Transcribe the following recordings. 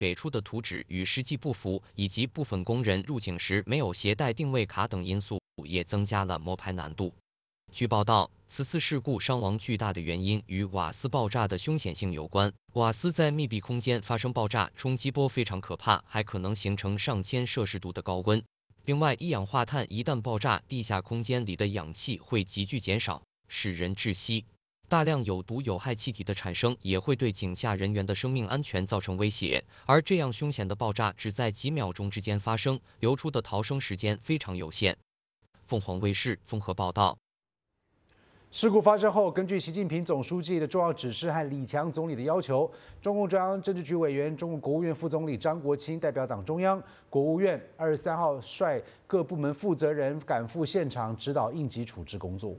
给出的图纸与实际不符，以及部分工人入境时没有携带定位卡等因素，也增加了摸排难度。据报道，此次事故伤亡巨大的原因与瓦斯爆炸的凶险性有关。瓦斯在密闭空间发生爆炸，冲击波非常可怕，还可能形成上千摄氏度的高温。另外，一氧化碳一旦爆炸，地下空间里的氧气会急剧减少，使人窒息。大量有毒有害气体的产生也会对井下人员的生命安全造成威胁，而这样凶险的爆炸只在几秒钟之间发生，流出的逃生时间非常有限。凤凰卫视综合报道。 事故发生后，根据习近平总书记的重要指示和李强总理的要求，中共中央政治局委员、中共国务院副总理张国清代表党中央、国务院23号率各部门负责人赶赴现场指导应急处置工作。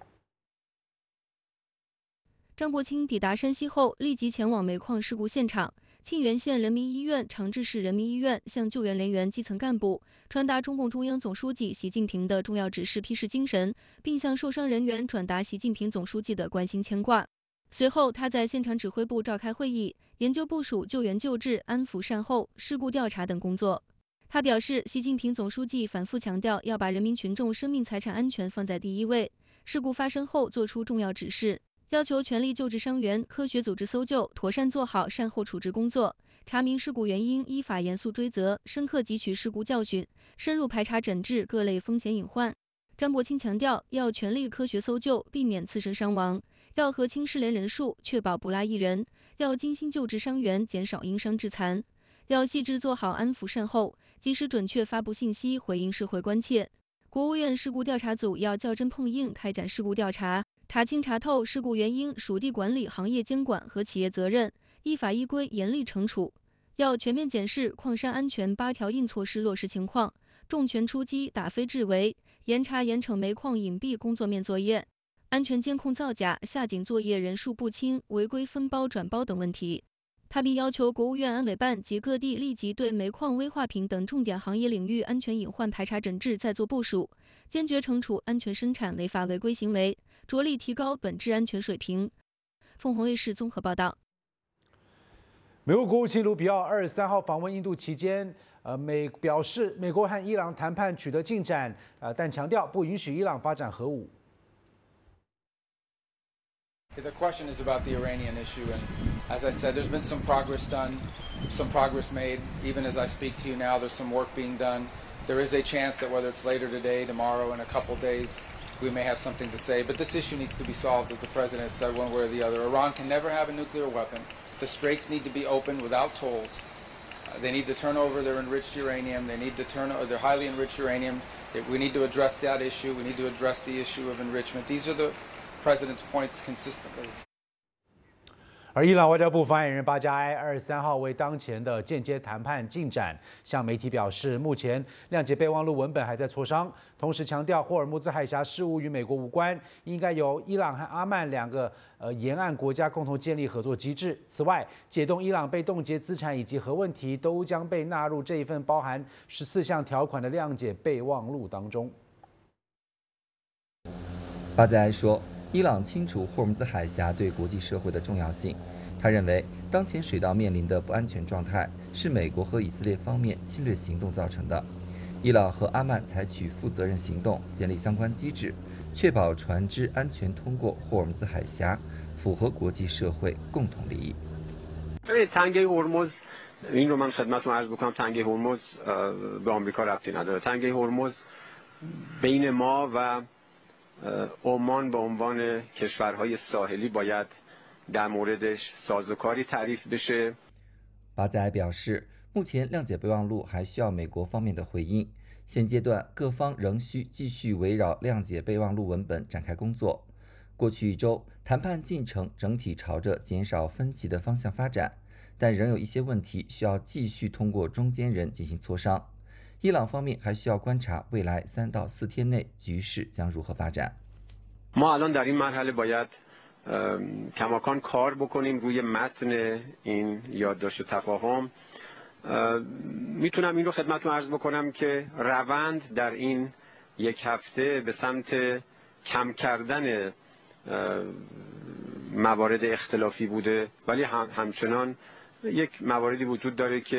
张国清抵达山西后，立即前往煤矿事故现场。沁源县人民医院、长治市人民医院向救援人员基层干部传达中共中央总书记习近平的重要指示批示精神，并向受伤人员转达习近平总书记的关心牵挂。随后，他在现场指挥部召开会议，研究部署救援救治、安抚善后、事故调查等工作。他表示，习近平总书记反复强调要把人民群众生命财产安全放在第一位。事故发生后作出重要指示，要求全力救治伤员，科学组织搜救，妥善做好善后处置工作，查明事故原因，依法严肃追责，深刻汲取事故教训，深入排查诊治各类风险隐患。张国清强调，要全力科学搜救，避免次生伤亡，要核清失联人数，确保不落一人，要精心救治伤员，减少因伤致残，要细致做好安抚善后，及时准确发布信息，回应社会关切。国务院事故调查组要较真碰硬开展事故调查，查清查透事故原因、属地管理、行业监管和企业责任，依法依规严厉惩处。要全面检视矿山安全8条硬措施落实情况，重拳出击，打非治为，严查严惩煤矿隐蔽工作面作业、安全监控造假、下井作业人数不清、违规分包转包等问题。他并要求国务院安委办及各地立即对煤矿、危化品等重点行业领域安全隐患排查整治再做部署，坚决惩处安全生产违法违规行为，着力提高本质安全水平。凤凰卫视综合报道。 美国国务卿卢比奥23号访问印度期间，表示美国和伊朗谈判取得进展，但强调不允许伊朗发展核武。 The question is about the Iranian issue, and as I said, there's been some progress done, some progress made. Even as I speak to you now, there's some work being done. There is a chance that whether it's later today, tomorrow, in a couple days, we may have something to say. But this issue needs to be solved, as the President has said, one way or the other. Iran can never have a nuclear weapon. The straits need to be opened without tolls. They need to turn over their enriched uranium. They need to turn over their highly enriched uranium. We need to address that issue. We need to address the issue of enrichment. These are the President's points consistently. 而伊朗外交部发言人巴加埃23号为当前的间接谈判进展向媒体表示，目前谅解备忘录文本还在磋商，同时强调霍尔木兹海峡事务与美国无关，应该由伊朗和阿曼2个沿岸国家共同建立合作机制。此外，解冻伊朗被冻结资产以及核问题都将被纳入这一份包含14项条款的谅解备忘录当中。 巴加埃说，伊朗清楚霍尔木兹海峡对国际社会的重要性。他认为，当前水道面临的不安全状态是美国和以色列方面侵略行动造成的。伊朗和阿曼采取负责任行动，建立相关机制，确保船只安全通过霍尔木兹海峡，符合国际社会共同利益。 تنگه هرمز این رو من خدمتتون عرض بکنم تنگه هرمز به آمریکا ربطی نداره. تنگه هرمز بین ما و عمان به عنوان کشورهای ساحلی باید در موردش سازوکاری تعریف بشه。 巴加埃表示，目前谅解备忘录还需要美国方面的回应，现阶段各方仍需继续围绕谅解备忘录文本展开工作。过去1周，谈判进程整体朝着减少分歧的方向发展，但仍有一些问题需要继续通过中间人进行磋商。伊朗方面还需要观察未来3到4天内局势将如何发展。 ما الان در این مرحله باید کماکان کار بکنیم روی متن این یادداشت تفاهم. میتونم این رو خدمتتون عرض بکنم که روند در این یک هفته به سمت کم کردن موارد اختلافی بوده، ولی همچنان یک مواردی وجود داره که